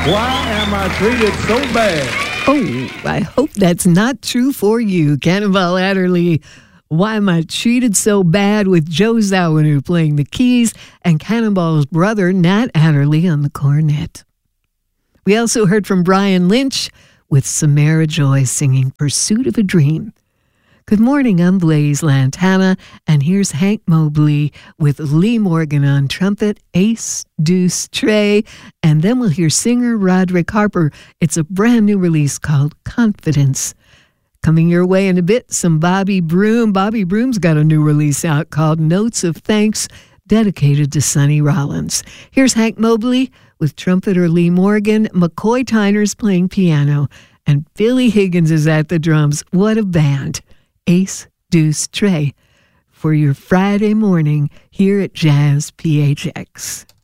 Why am I treated so bad? Oh, I hope that's not true for you, Cannonball Adderley. Why Am I Treated So Bad with Joe Zawinul playing the keys and Cannonball's brother, Nat Adderley, on the cornet. We also heard from Brian Lynch with Samara Joy singing Pursuit of a Dream. Good morning, I'm Blaze Lantana, and here's Hank Mobley with Lee Morgan on trumpet, Ace, Deuce, Trey, and then we'll hear singer Roderick Harper. It's a brand new release called Confidence. Coming your way in a bit, some Bobby Broom. Bobby Broom's got a new release out called Notes of Thanks, dedicated to Sonny Rollins. Here's Hank Mobley with trumpeter Lee Morgan, McCoy Tyner's playing piano, and Billy Higgins is at the drums. What a band. Ace, Deuce, Trey for your Friday morning here at Jazz PHX.